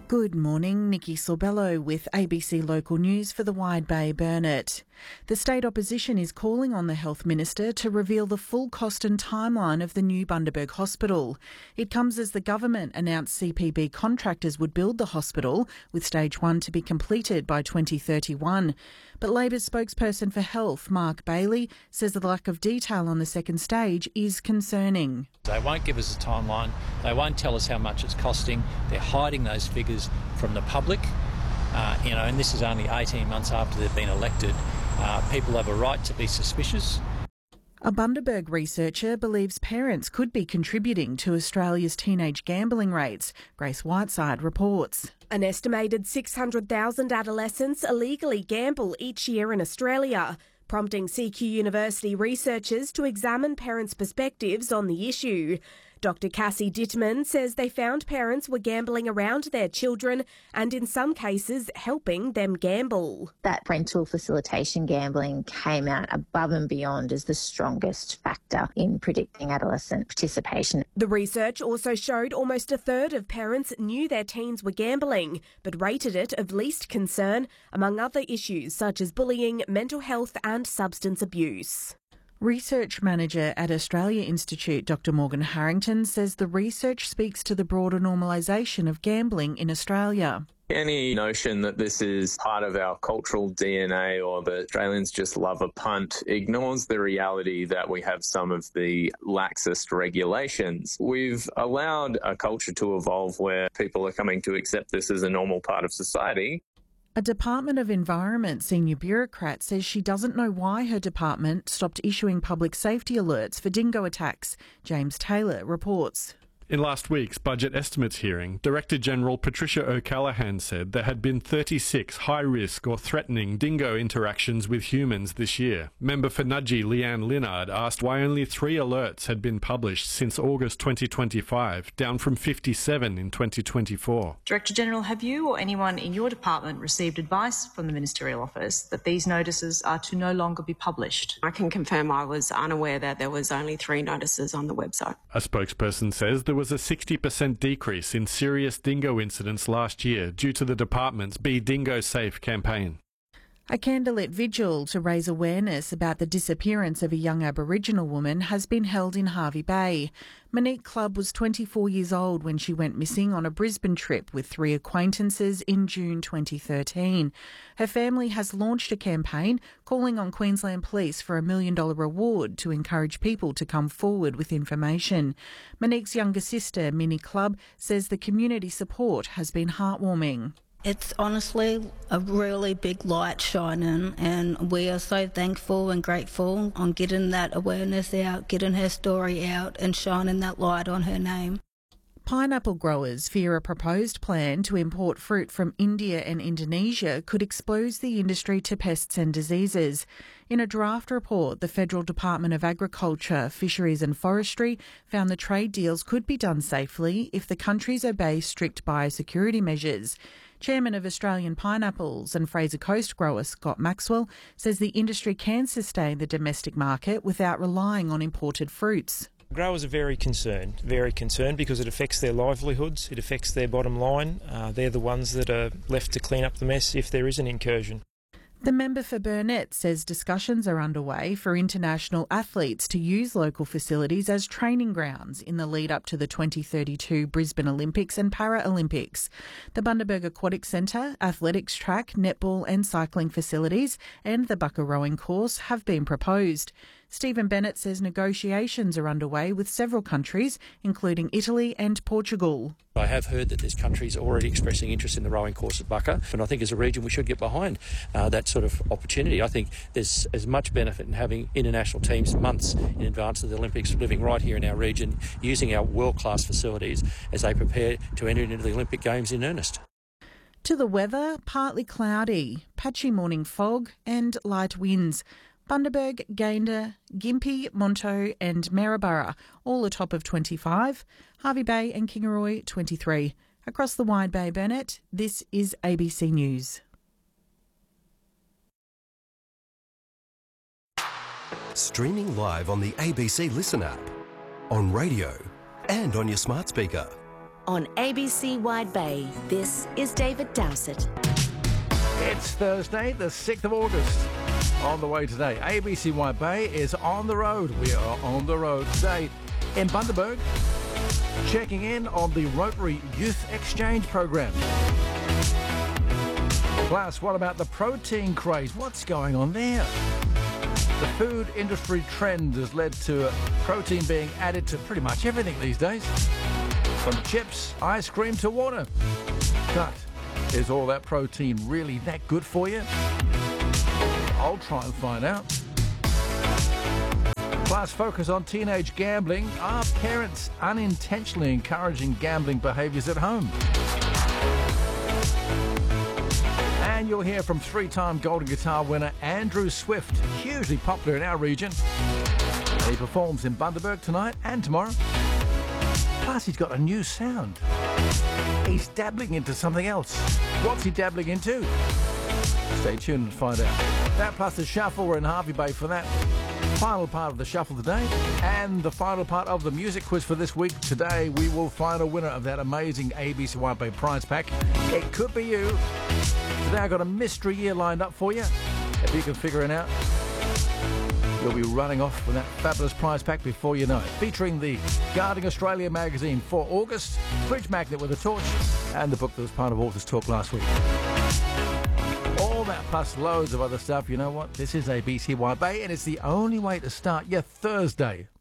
Good morning, Nikki Sorbello with ABC Local News for the Wide Bay Burnett. The state opposition is calling on the Health Minister to reveal the full cost and timeline of the new Bundaberg Hospital. It comes as the government announced CPB contractors would build the hospital, with stage 1 to be completed by 2031. But Labor's spokesperson for Health, Mark Bailey, says the lack of detail on the second stage is concerning. They won't give us a timeline. They won't tell us how much it's costing. They're hiding those figures from the public, and this is only 18 months after they've been elected. People have a right to be suspicious. A Bundaberg researcher believes parents could be contributing to Australia's teenage gambling rates. Grace Whiteside reports. An estimated 600,000 adolescents illegally gamble each year in Australia, prompting CQ University researchers to examine parents' perspectives on the issue. Dr. Cassie Dittman says they found parents were gambling around their children and in some cases helping them gamble. That parental facilitation gambling came out above and beyond as the strongest factor in predicting adolescent participation. The research also showed almost a third of parents knew their teens were gambling, but rated it of least concern, among other issues such as bullying, mental health and substance abuse. Research Manager at Australia Institute, Dr. Morgan Harrington, says the research speaks to the broader normalisation of gambling in Australia. Any notion that this is part of our cultural DNA or that Australians just love a punt ignores the reality that we have some of the laxest regulations. We've allowed a culture to evolve where people are coming to accept this as a normal part of society. A Department of Environment senior bureaucrat says she doesn't know why her department stopped issuing public safety alerts for dingo attacks. James Taylor reports. In last week's budget estimates hearing, Director-General Patricia O'Callaghan said there had been 36 high-risk or threatening dingo interactions with humans this year. Member for Nudgee Leanne Linnard asked why only 3 alerts had been published since August 2025, down from 57 in 2024. Director-General, have you or anyone in your department received advice from the Ministerial Office that these notices are to no longer be published? I can confirm I was unaware that there was only 3 notices on the website. A spokesperson says there was a 60% decrease in serious dingo incidents last year due to the department's Be Dingo Safe campaign. A candlelit vigil to raise awareness about the disappearance of a young Aboriginal woman has been held in Hervey Bay. Monique Clubb was 24 years old when she went missing on a Brisbane trip with 3 acquaintances in June 2013. Her family has launched a campaign calling on Queensland Police for $1 million reward to encourage people to come forward with information. Monique's younger sister, Minnie Clubb, says the community support has been heartwarming. It's honestly a really big light shining, and we are so thankful and grateful on getting that awareness out, getting her story out and shining that light on her name. Pineapple growers fear a proposed plan to import fruit from India and Indonesia could expose the industry to pests and diseases. In a draft report, the Federal Department of Agriculture, Fisheries and Forestry found the trade deals could be done safely if the countries obey strict biosecurity measures. Chairman of Australian Pineapples and Fraser Coast grower Scott Maxwell says the industry can sustain the domestic market without relying on imported fruits. Growers are very concerned because it affects their livelihoods, it affects their bottom line. They're the ones that are left to clean up the mess if there is an incursion. The member for Burnett says discussions are underway for international athletes to use local facilities as training grounds in the lead up to the 2032 Brisbane Olympics and Paralympics. The Bundaberg Aquatic Centre, athletics track, netball and cycling facilities and the Bucka rowing course have been proposed. Stephen Bennett says negotiations are underway with several countries, including Italy and Portugal. I have heard that there's countries already expressing interest in the rowing course at Bucka, and I think as a region we should get behind that sort of opportunity. I think there's as much benefit in having international teams months in advance of the Olympics living right here in our region, using our world-class facilities as they prepare to enter into the Olympic Games in earnest. To the weather, partly cloudy, patchy morning fog and light winds. Bundaberg, Gayndah, Gympie, Monto and Maryborough, all a top of 25. Hervey Bay and Kingaroy, 23. Across the Wide Bay Burnett, this is ABC News. Streaming live on the ABC Listen app, on radio and on your smart speaker. on ABC Wide Bay. This is David Dowsett. It's Thursday, the 6th of August. On the way today, ABC Wide Bay is on the road. We are on the road today in Bundaberg, checking in on the Rotary Youth Exchange Program. Plus, what about the protein craze? What's going on there? The food industry trend has led to protein being added to pretty much everything these days, from chips, ice cream to water. But is all that protein really that good for you? I'll try and find out. Plus, focus on teenage gambling. Are parents unintentionally encouraging gambling behaviours at home? And you'll hear from three-time Golden Guitar winner Andrew Swift, hugely popular in our region. He performs in Bundaberg tonight and tomorrow. Plus, he's got a new sound. He's dabbling into something else. What's he dabbling into? Stay tuned and find out. That plus the shuffle, we're in Harvey Bay for that. Final part of the shuffle today, and the final part of the music quiz for this week. Today, we will find a winner of that amazing ABC Wide Bay prize pack. It could be you. Today, I've got a mystery year lined up for you. If you can figure it out, you'll be running off with that fabulous prize pack before you know it. Featuring the Guarding Australia magazine for August, fridge magnet with a torch, and the book that was part of Authors Talk last week. All that plus loads of other stuff. You know what? This is ABC Wide Bay, and it's the only way to start your Thursday.